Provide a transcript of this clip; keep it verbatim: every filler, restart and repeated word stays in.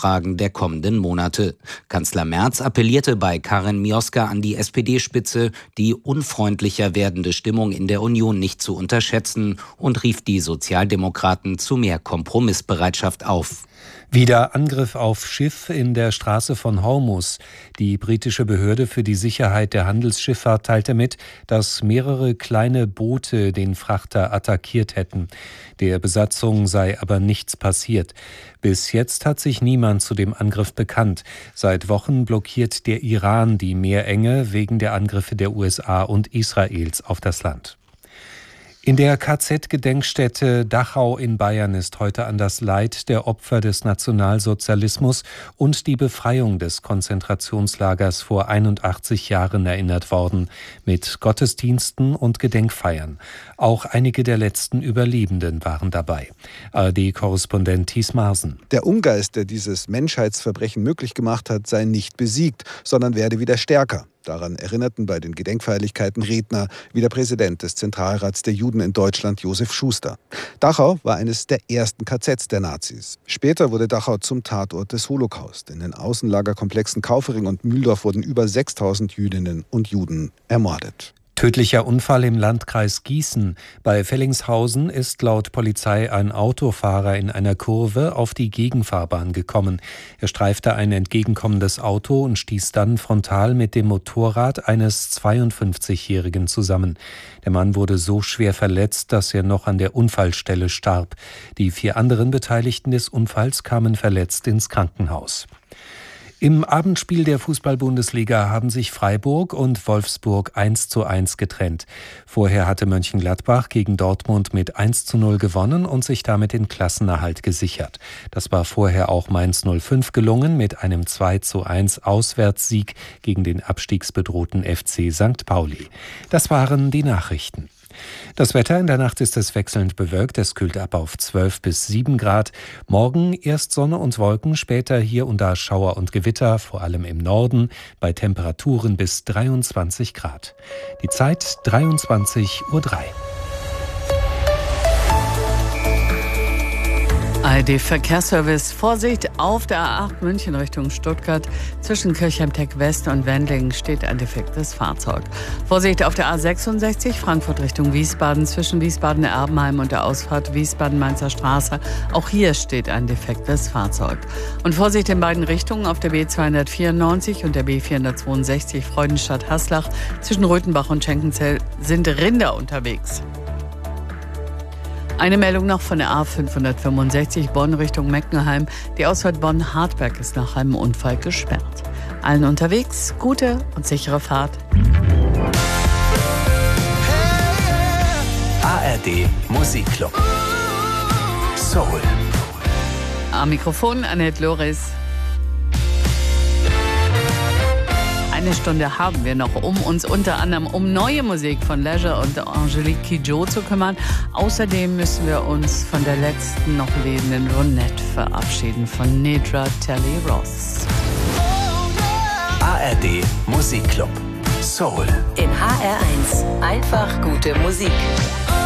Umfragen der kommenden Monate. Kanzler Merz appellierte bei Karin Mioska an die S P D-Spitze, die unfreundlicher werdende Stimmung in der Union nicht zu unterschätzen und rief die Sozialdemokraten zu mehr Kompromissbereitschaft auf. Wieder Angriff auf Schiff in der Straße von Hormuz. Die britische Behörde für die Sicherheit der Handelsschifffahrt teilte mit, dass mehrere kleine Boote den Frachter attackiert hätten. Der Besatzung sei aber nichts passiert. Bis jetzt hat sich niemand zu dem Angriff bekannt. Seit Wochen blockiert der Iran die Meerenge wegen der Angriffe der U S A und Israels auf das Land. In der K Z-Gedenkstätte Dachau in Bayern ist heute an das Leid der Opfer des Nationalsozialismus und die Befreiung des Konzentrationslagers vor einundachtzig Jahren erinnert worden, mit Gottesdiensten und Gedenkfeiern. Auch einige der letzten Überlebenden waren dabei. A R D-Korrespondent Thies Marsen. Der Ungeist, der dieses Menschheitsverbrechen möglich gemacht hat, sei nicht besiegt, sondern werde wieder stärker. Daran erinnerten bei den Gedenkfeierlichkeiten Redner wie der Präsident des Zentralrats der Juden in Deutschland, Josef Schuster. Dachau war eines der ersten K Zs der Nazis. Später wurde Dachau zum Tatort des Holocaust. In den Außenlagerkomplexen Kaufering und Mühldorf wurden über sechstausend Jüdinnen und Juden ermordet. Tödlicher Unfall im Landkreis Gießen. Bei Fellingshausen ist laut Polizei ein Autofahrer in einer Kurve auf die Gegenfahrbahn gekommen. Er streifte ein entgegenkommendes Auto und stieß dann frontal mit dem Motorrad eines zweiundfünfzigjährigen zusammen. Der Mann wurde so schwer verletzt, dass er noch an der Unfallstelle starb. Die vier anderen Beteiligten des Unfalls kamen verletzt ins Krankenhaus. Im Abendspiel der Fußball-Bundesliga haben sich Freiburg und Wolfsburg eins zu eins getrennt. Vorher hatte Mönchengladbach gegen Dortmund mit eins zu null gewonnen und sich damit den Klassenerhalt gesichert. Das war vorher auch Mainz null fünf gelungen mit einem zwei zu eins Auswärtssieg gegen den abstiegsbedrohten F C Sankt Pauli. Das waren die Nachrichten. Das Wetter: in der Nacht ist es wechselnd bewölkt, es kühlt ab auf zwölf bis sieben Grad. Morgen erst Sonne und Wolken, später hier und da Schauer und Gewitter, vor allem im Norden, bei Temperaturen bis dreiundzwanzig Grad. Die Zeit dreiundzwanzig Uhr drei. A R D-Verkehrsservice. Vorsicht, auf der A acht München Richtung Stuttgart. Zwischen Kirchheim-Tech West und Wendlingen steht ein defektes Fahrzeug. Vorsicht auf der A sechsundsechzig Frankfurt Richtung Wiesbaden. Zwischen Wiesbaden-Erbenheim und der Ausfahrt Wiesbaden-Mainzer Straße. Auch hier steht ein defektes Fahrzeug. Und Vorsicht in beiden Richtungen auf der B zweihundertvierundneunzig und der B vierhundertzweiundsechzig Freudenstadt-Haslach. Zwischen Röthenbach und Schenkenzell sind Rinder unterwegs. Eine Meldung noch von der A fünfhundertfünfundsechzig Bonn Richtung Meckenheim. Die Ausfahrt Bonn-Hartberg ist nach einem Unfall gesperrt. Allen unterwegs gute und sichere Fahrt. A R D Musikclub. Soul. Am Mikrofon Annette Loris. Eine Stunde haben wir noch, um uns unter anderem um neue Musik von Leisure und Angelique Kidjo zu kümmern. Außerdem müssen wir uns von der letzten noch lebenden Ronette verabschieden, von Nedra Telly Ross. A R D Musikclub. Soul. In H R eins. Einfach gute Musik.